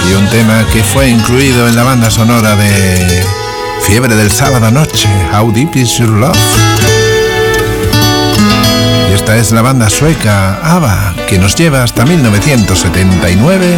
y un tema que fue incluido en la banda sonora de Fiebre del sábado anoche, How Deep Is Your Love. Y esta es la banda sueca ABBA, que nos lleva hasta 1979